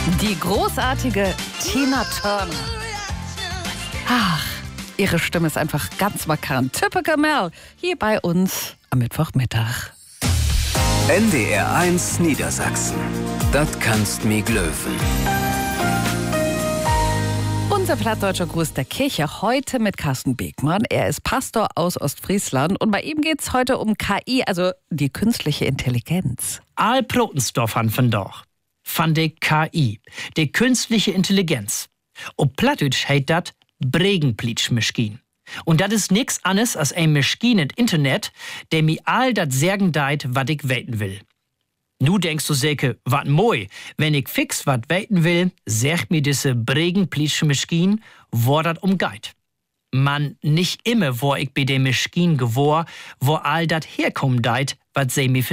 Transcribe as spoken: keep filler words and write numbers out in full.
Die großartige Tina Turner. Ach, ihre Stimme ist einfach ganz markant. Typical Mel, hier bei uns am Mittwochmittag. N D R eins Niedersachsen. Das kannst mi glöwen. Unser plattdeutscher Gruß der Kirche heute mit Carsten Begmann. Er ist Pastor aus Ostfriesland und bei ihm geht es heute um K I, also die künstliche Intelligenz. All Protenstorf han vandaag. Van de K I, de künstliche Intelligenz. Op Plattdeutsch heet dat Bregenplitschmaschine. Und das ist nix anderes als ein Maschine im Internet, der mir all dat sagen deit, wat ich weten will. Nu denkst du sicher, wat moi, wenn ich fix wat weten will, sagt mir diese Bregenplitschmaschine, wo dat umgeht. Man, nicht immer, wo ich bei der Maschine gewor, wo all dat herkommen deit, wat sie mir